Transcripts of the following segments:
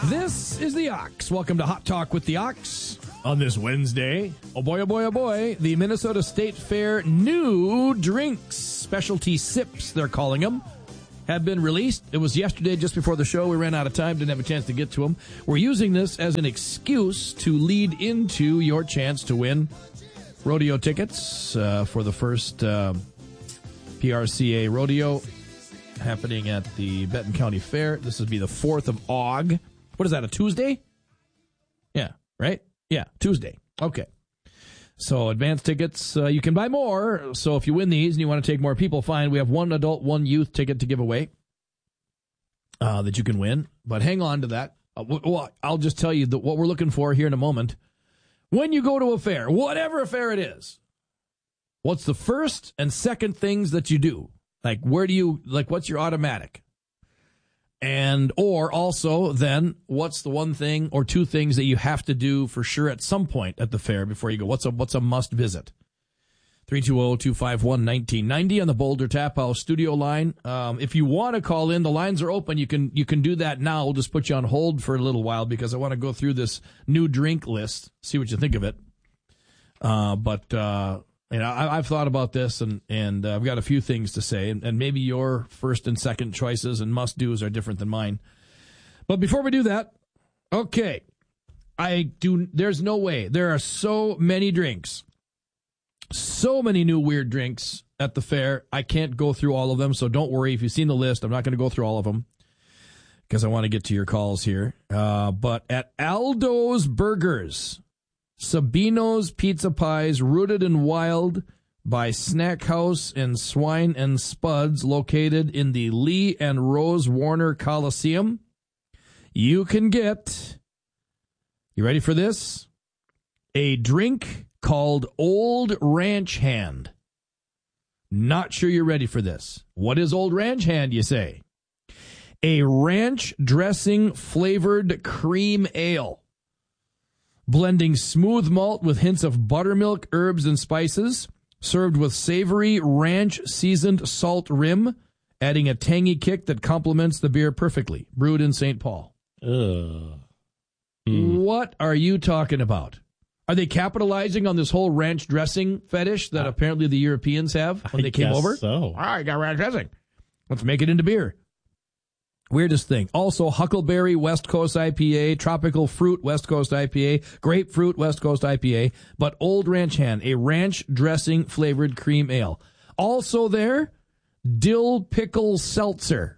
This is the Ox. Welcome to Hot Talk with the Ox on this Wednesday. Oh boy, oh boy, oh boy. The Minnesota State Fair new drinks, specialty sips, they're calling them, have been released. It was yesterday, just before the show. We ran out of time, didn't have a chance to get to them. We're using this as an excuse to lead into your chance to win rodeo tickets for the first PRCA rodeo happening at the Benton County Fair. This would be the 4th of Aug. What is that, a Tuesday? Yeah, right? Yeah, Tuesday. Okay. So advance tickets, you can buy more. So if you win these and you want to take more people, fine. We have one adult, one youth ticket to give away that you can win. But hang on to that. Well, I'll just tell you what we're looking for here in a moment. When you go to a fair, whatever fair it is, what's the first and second things that you do? Like, what's your automatic? And, or also, then, what's the one thing or two things that you have to do for sure at some point at the fair before you go? What's a must visit? 320-251-1990 on the Boulder Tap House studio line. If you want to call in, the lines are open. You can do that now. We'll just put you on hold for a little while because I want to go through this new drink list, see what you think of it. I've thought about this, and I've got a few things to say, and maybe your first and second choices and must-dos are different than mine. But before we do that, okay, there's no way. There are so many drinks, so many new weird drinks at the fair. I can't go through all of them, so don't worry. If you've seen the list, I'm not going to go through all of them because I want to get to your calls here. But at Aldo's Burgers, Sabino's Pizza Pies, Rooted and Wild by Snack House and Swine and Spuds, located in the Lee and Rose Warner Coliseum. You can get, you ready for this? A drink called Old Ranch Hand. Not sure you're ready for this. What is Old Ranch Hand, you say? A ranch dressing flavored cream ale, blending smooth malt with hints of buttermilk, herbs, and spices, served with savory ranch-seasoned salt rim, adding a tangy kick that complements the beer perfectly. Brewed in St. Paul. What are you talking about? Are they capitalizing on this whole ranch dressing fetish that apparently the Europeans have when they came over? So. All right, got ranch dressing. Let's make it into beer. Weirdest thing. Also, Huckleberry West Coast IPA, Tropical Fruit West Coast IPA, Grapefruit West Coast IPA, but Old Ranch Hand, a ranch dressing flavored cream ale. Also there, Dill Pickle Seltzer.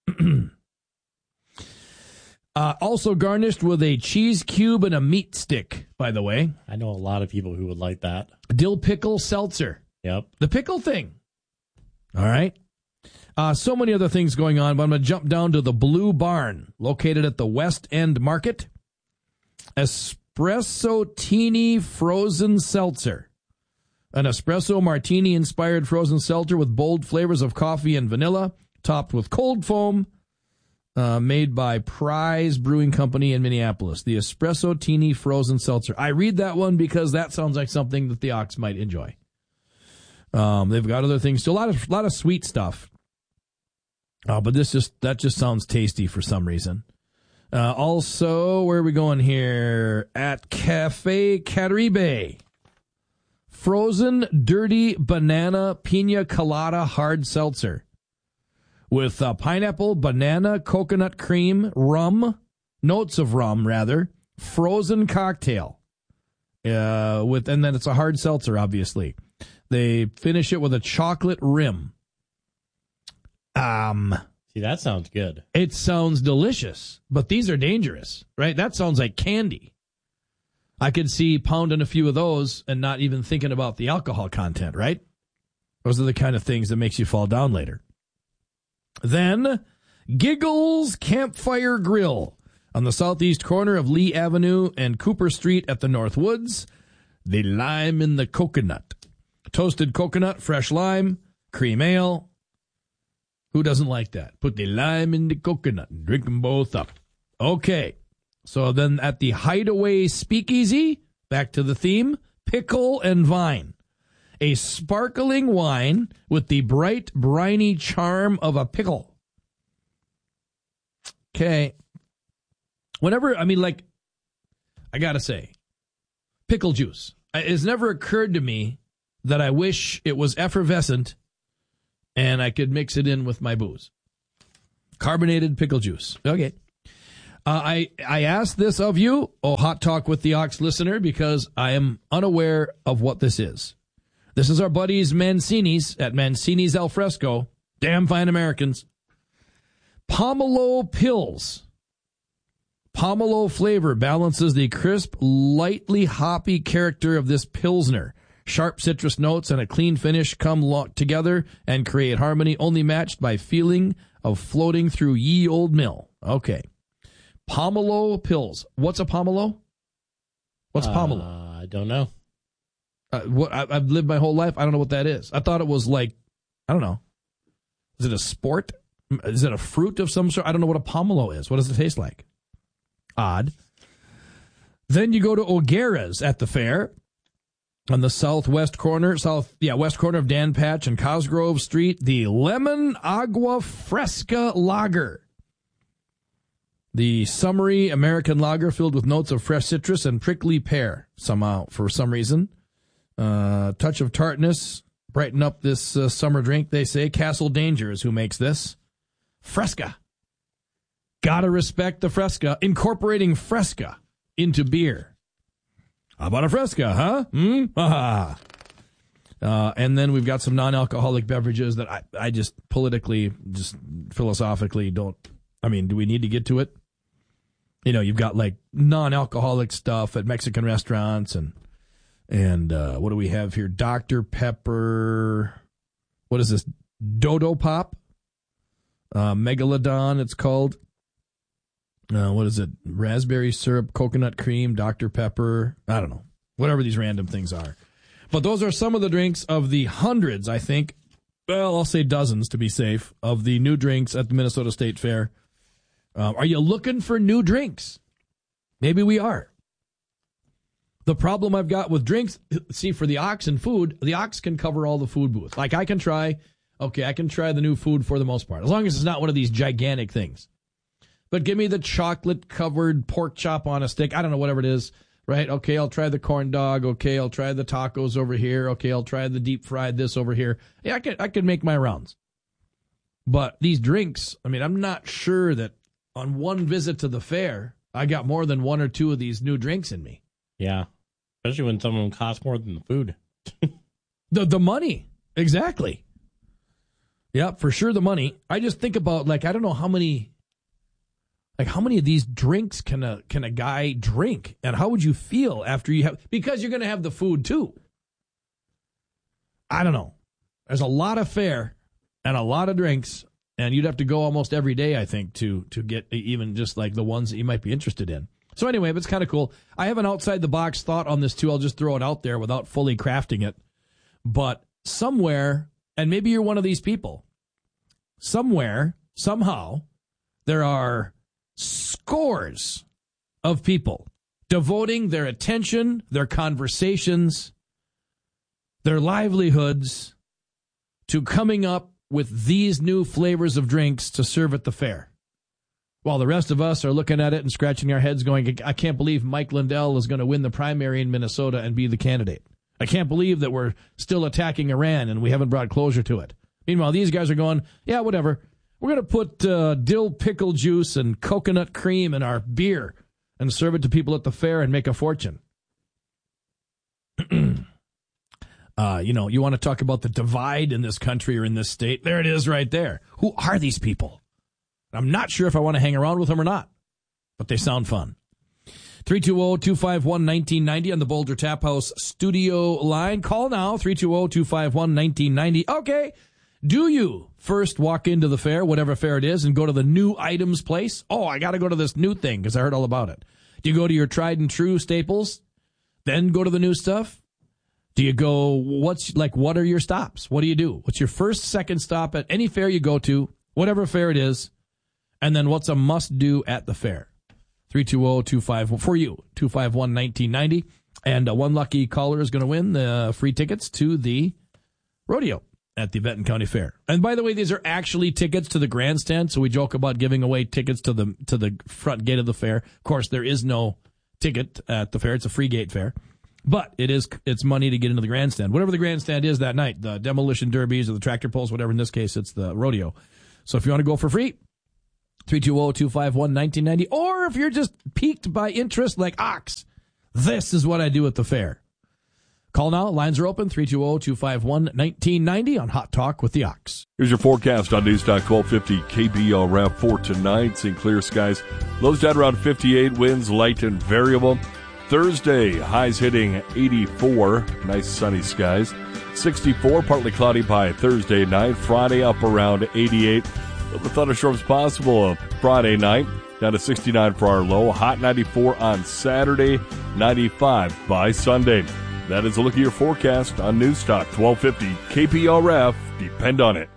Also garnished with a cheese cube and a meat stick, by the way. I know a lot of people who would like that. Dill Pickle Seltzer. Yep. The pickle thing. All right. So many other things going on, but I'm going to jump down to the Blue Barn, located at the West End Market. Espresso Teeny Frozen Seltzer. An espresso martini-inspired frozen seltzer with bold flavors of coffee and vanilla, topped with cold foam, made by Prize Brewing Company in Minneapolis. The Espresso Teeny Frozen Seltzer. I read that one because that sounds like something that the Ox might enjoy. They've got other things, too. A lot of sweet stuff. But that just sounds tasty for some reason. Also, where are we going here? At Cafe Caribe. Frozen Dirty Banana Pina Colada Hard Seltzer. With pineapple, banana, coconut cream, rum, notes of rum, rather. Frozen cocktail. And then it's a hard seltzer, obviously. They finish it with a chocolate rim. See, that sounds good. It sounds delicious, but these are dangerous, right? That sounds like candy. I could see pounding a few of those and not even thinking about the alcohol content, right? Those are the kind of things that makes you fall down later. Then, Giggles Campfire Grill on the southeast corner of Lee Avenue and Cooper Street at the North Woods. The lime in the coconut. Toasted coconut, fresh lime, cream ale. Who doesn't like that? Put the lime in the coconut and drink them both up. Okay. So then at the Hideaway Speakeasy, back to the theme, Pickle and Vine. A sparkling wine with the bright, briny charm of a pickle. Okay. Whenever, I mean, like, I got to say, pickle juice. It's never occurred to me that I wish it was effervescent and I could mix it in with my booze. Carbonated pickle juice. Okay. I asked this of you, Hot Talk with the Ox listener, because I am unaware of what this is. This is our buddies Mancini's at Mancini's Al Fresco. Damn fine Americans. Pomelo Pills. Pomelo flavor balances the crisp, lightly hoppy character of this Pilsner. Sharp citrus notes and a clean finish come together and create harmony only matched by feeling of floating through ye old mill. Okay. Pomelo Pills. What's a pomelo? What's pomelo? I don't know. I've lived my whole life. I don't know what that is. I thought it was like, I don't know. Is it a sport? Is it a fruit of some sort? I don't know what a pomelo is. What does it taste like? Odd. Then you go to O'Gara's at the fair on the west corner of Dan Patch and Cosgrove Street. The Lemon Agua Fresca Lager. The summery American lager filled with notes of fresh citrus and prickly pear somehow, for some reason. Touch of tartness, brighten up this summer drink, they say. Castle Danger is who makes this. Fresca. Gotta respect the Fresca. Incorporating Fresca into beer. How about a Fresca, huh? And then we've got some non-alcoholic beverages that I just politically, just philosophically don't, I mean, do we need to get to it? You know, you've got like non-alcoholic stuff at Mexican restaurants and what do we have here? Dr. Pepper. What is this? Dodo Pop? Megalodon, it's called. What is it? Raspberry syrup, coconut cream, Dr. Pepper. I don't know. Whatever these random things are. But those are some of the drinks of the hundreds, I think. Well, I'll say dozens to be safe, of the new drinks at the Minnesota State Fair. Are you looking for new drinks? Maybe we are. The problem I've got with drinks, see, for the Ox and food, the Ox can cover all the food booths. Like I can try the new food for the most part, as long as it's not one of these gigantic things. But give me the chocolate-covered pork chop on a stick. I don't know, whatever it is, right? Okay, I'll try the corn dog. Okay, I'll try the tacos over here. Okay, I'll try the deep-fried this over here. Yeah, I could make my rounds. But these drinks, I mean, I'm not sure that on one visit to the fair, I got more than one or two of these new drinks in me. Yeah, especially when some of them cost more than the food. The money, exactly. Yeah, for sure the money. I just think about, like, I don't know how many of these drinks can a guy drink, and how would you feel after you have, because you're going to have the food too. I don't know. There's a lot of fare and a lot of drinks, and you'd have to go almost every day, I think, to get even just like the ones that you might be interested in. So anyway, but it's kind of cool. I have an outside-the-box thought on this, too. I'll just throw it out there without fully crafting it. But somewhere, and maybe you're one of these people, somewhere, somehow, there are scores of people devoting their attention, their conversations, their livelihoods to coming up with these new flavors of drinks to serve at the fair. While the rest of us are looking at it and scratching our heads going, I can't believe Mike Lindell is going to win the primary in Minnesota and be the candidate. I can't believe that we're still attacking Iran and we haven't brought closure to it. Meanwhile, these guys are going, yeah, whatever. We're going to put dill pickle juice and coconut cream in our beer and serve it to people at the fair and make a fortune. You want to talk about the divide in this country or in this state? There it is right there. Who are these people? I'm not sure if I want to hang around with them or not, but they sound fun. 320-251-1990 on the Boulder Tap House studio line. Call now, 320-251-1990. Okay, do you first walk into the fair, whatever fair it is, and go to the new items place? Oh, I got to go to this new thing because I heard all about it. Do you go to your tried and true staples, then go to the new stuff? Do you go, what are your stops? What do you do? What's your first, second stop at any fair you go to, whatever fair it is? And then what's a must-do at the fair? 320-25, for you, 251-1990. And one lucky caller is going to win the free tickets to the rodeo at the Benton County Fair. And by the way, these are actually tickets to the grandstand, so we joke about giving away tickets to the front gate of the fair. Of course, there is no ticket at the fair. It's a free gate fair. But it's money to get into the grandstand. Whatever the grandstand is that night, the demolition derbies or the tractor pulls, whatever. In this case, it's the rodeo. So if you want to go for free, 320-251-1990. Or if you're just piqued by interest like Ox, this is what I do at the fair. Call now. Lines are open. 320-251-1990 on Hot Talk with the Ox. Here's your forecast on Newstalk 1250 KBRF for tonight. Seeing clear skies. Lows down around 58. Winds light and variable. Thursday, highs hitting 84. Nice sunny skies. 64, partly cloudy by Thursday night. Friday up around 88. The thunderstorms possible Friday night. Down to 69 for our low. Hot 94 on Saturday. 95 by Sunday. That is a look at your forecast on Newstalk 1250 KPRF. Depend on it.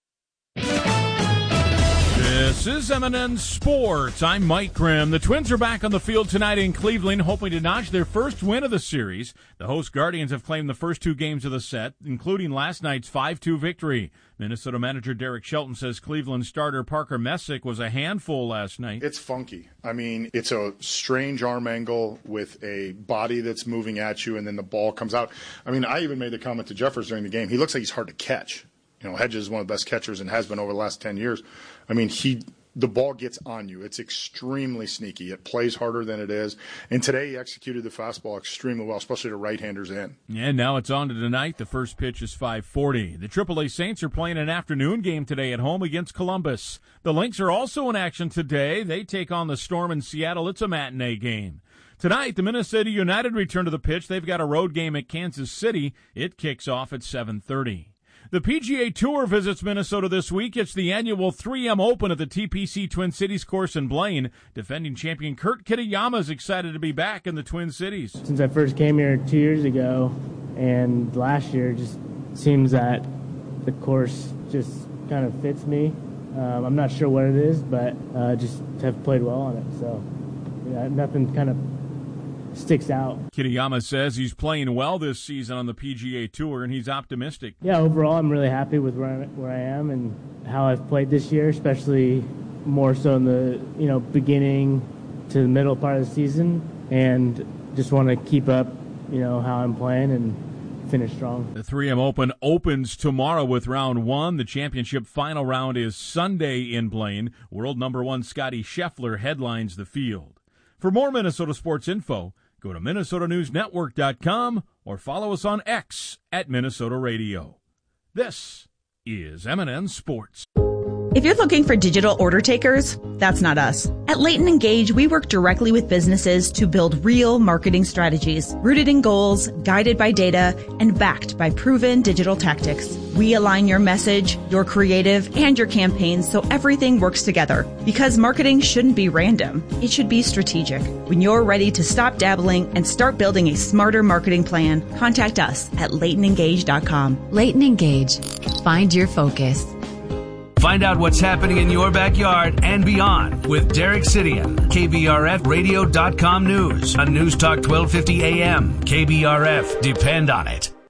This is M&N Sports. I'm Mike Grimm. The Twins are back on the field tonight in Cleveland, hoping to notch their first win of the series. The host Guardians have claimed the first two games of the set, including last night's 5-2 victory. Minnesota manager Derek Shelton says Cleveland starter Parker Messick was a handful last night. It's funky. I mean, it's a strange arm angle with a body that's moving at you, and then the ball comes out. I mean, I even made the comment to Jeffers during the game. He looks like he's hard to catch. You know, Hedges is one of the best catchers and has been over the last 10 years. I mean, the ball gets on you. It's extremely sneaky. It plays harder than it is. And today he executed the fastball extremely well, especially to right-handers in. And now it's on to tonight. The first pitch is 5:40. The AAA Saints are playing an afternoon game today at home against Columbus. The Lynx are also in action today. They take on the Storm in Seattle. It's a matinee game. Tonight, the Minnesota United return to the pitch. They've got a road game at Kansas City. It kicks off at 7:30. The PGA Tour visits Minnesota this week. It's the annual 3M Open at the TPC Twin Cities course in Blaine. Defending champion Kurt Kitayama is excited to be back in the Twin Cities. Since I first came here 2 years ago and last year, it just seems that the course just kind of fits me. I'm not sure what it is, but just have played well on it. So yeah, nothing kind of sticks out. Kitayama says he's playing well this season on the PGA Tour, and he's optimistic. Yeah, overall, I'm really happy with where I am and how I've played this year, especially more so in the beginning to the middle part of the season, and just want to keep up how I'm playing and finish strong. The 3M Open opens tomorrow with round one. The championship final round is Sunday in Blaine. World number one Scotty Scheffler headlines the field. For more Minnesota sports info, go to MinnesotaNewsNetwork.com or follow us on X at Minnesota Radio. This is M&N Sports. If you're looking for digital order takers, that's not us. At Leighton Engage, we work directly with businesses to build real marketing strategies, rooted in goals, guided by data, and backed by proven digital tactics. We align your message, your creative, and your campaigns so everything works together. Because marketing shouldn't be random. It should be strategic. When you're ready to stop dabbling and start building a smarter marketing plan, contact us at LeightonEngage.com. Leighton Engage. Find your focus. Find out what's happening in your backyard and beyond with Derek Sidian, KBRFradio.com News on News Talk 1250 AM. KBRF, depend on it.